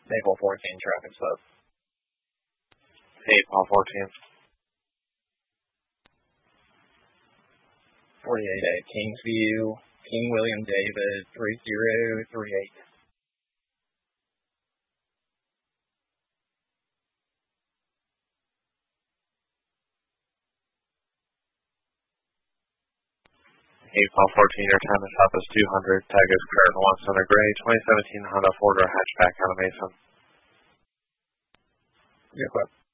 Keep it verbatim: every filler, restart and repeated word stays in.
Maple fourteen, traffic slope. eight, Paul fourteen. forty-eight A, Kingsview, King William David, three zero three eight. eight, Paul fourteen, your time is up is two hundred. Tag is Curtin one Center Gray, twenty seventeen Honda four-door hatchback out of Mason. Good,